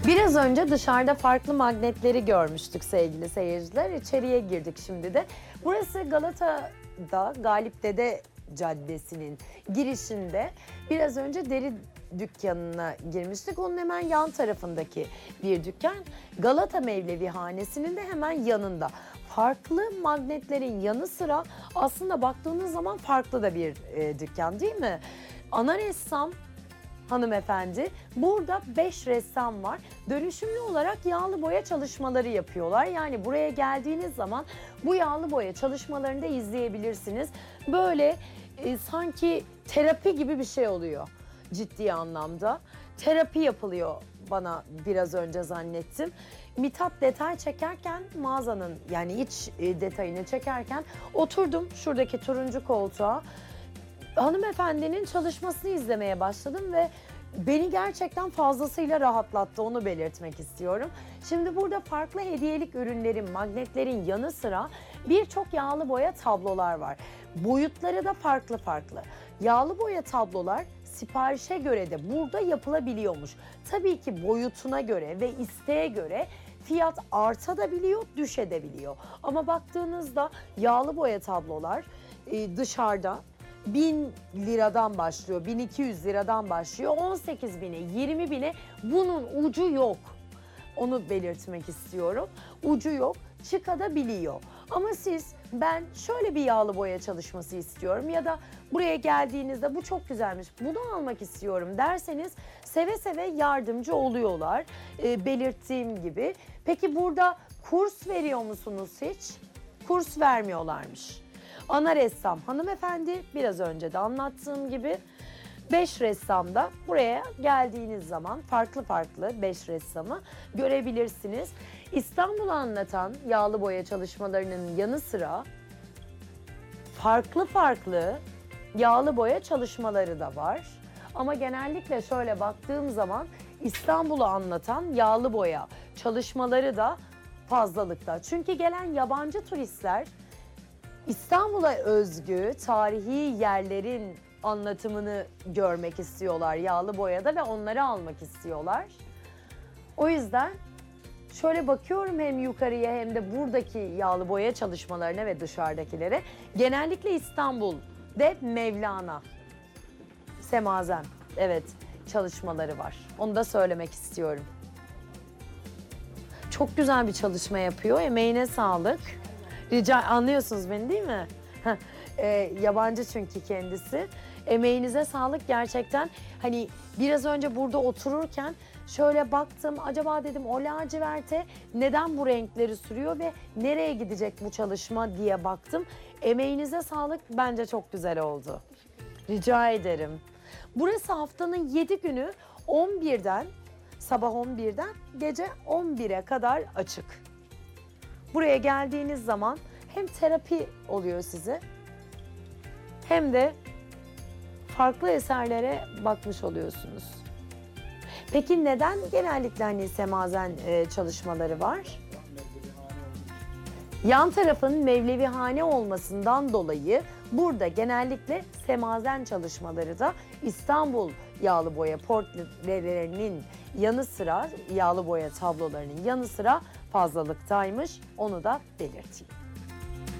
Biraz önce dışarıda farklı magnetleri görmüştük sevgili seyirciler. İçeriye girdik şimdi de. Burası Galata'da Galip Dede Caddesi'nin girişinde. Biraz önce deri dükkanına girmiştik. Onun hemen yan tarafındaki bir dükkan. Galata Mevlevihanesi'nin de hemen yanında. Farklı magnetlerin yanı sıra aslında baktığınız zaman farklı da bir dükkan değil mi? Ana ressam hanımefendi. Burada 5 ressam var. Dönüşümlü olarak yağlı boya çalışmaları yapıyorlar. Yani buraya geldiğiniz zaman bu yağlı boya çalışmalarını da izleyebilirsiniz. Böyle sanki terapi gibi bir şey oluyor ciddi anlamda. Terapi yapılıyor bana biraz önce zannettim. Mithat detay çekerken mağazanın yani iç detayını çekerken oturdum şuradaki turuncu koltuğa. Hanımefendinin çalışmasını izlemeye başladım ve beni gerçekten fazlasıyla rahatlattı, onu belirtmek istiyorum. Şimdi burada farklı hediyelik ürünlerin, magnetlerin yanı sıra birçok yağlı boya tablolar var. Boyutları da farklı farklı. Yağlı boya tablolar siparişe göre de burada yapılabiliyormuş. Tabii ki boyutuna göre ve isteğe göre fiyat artabiliyor, düşebiliyor. Ama baktığınızda yağlı boya tablolar dışarıda 1000 liradan başlıyor, 1200 liradan başlıyor, 18 bine, 20 bine bunun ucu yok. Onu belirtmek istiyorum. Ucu yok, çıkabiliyor. Ama siz ben şöyle bir yağlı boya çalışması istiyorum ya da buraya geldiğinizde bu çok güzelmiş, bunu almak istiyorum derseniz seve seve yardımcı oluyorlar. Belirttiğim gibi. Peki burada kurs veriyor musunuz hiç? Kurs vermiyorlarmış. Ana ressam hanımefendi biraz önce de anlattığım gibi 5 ressam da buraya geldiğiniz zaman farklı farklı 5 ressamı görebilirsiniz. İstanbul'u anlatan yağlı boya çalışmalarının yanı sıra farklı farklı yağlı boya çalışmaları da var. Ama genellikle şöyle baktığım zaman İstanbul'u anlatan yağlı boya çalışmaları da fazlalıkta. Çünkü gelen yabancı turistler İstanbul'a özgü tarihi yerlerin anlatımını görmek istiyorlar yağlı boyada ve onları almak istiyorlar. O yüzden şöyle bakıyorum hem yukarıya hem de buradaki yağlı boya çalışmalarına ve dışarıdakilere. Genellikle İstanbul ve Mevlana, Semazen, evet çalışmaları var. Onu da söylemek istiyorum. Çok güzel bir çalışma yapıyor. Emeğine sağlık. Anlıyorsunuz beni değil mi? Yabancı çünkü kendisi. Emeğinize sağlık gerçekten. Hani biraz önce burada otururken şöyle baktım. Acaba dedim o laciverte neden bu renkleri sürüyor ve nereye gidecek bu çalışma diye baktım. Emeğinize sağlık. Bence çok güzel oldu. Rica ederim. Burası haftanın 7 günü 11'den sabah 11'den gece 11'e kadar açık. Buraya geldiğiniz zaman hem terapi oluyor size hem de farklı eserlere bakmış oluyorsunuz. Peki neden genellikle hani semazen çalışmaları var? Yan tarafın Mevlevihane olmasından dolayı burada genellikle semazen çalışmaları da İstanbul yağlı boya portrelerinin yanı sıra yağlı boya tablolarının yanı sıra fazlalıktaymış. Onu da belirteyim.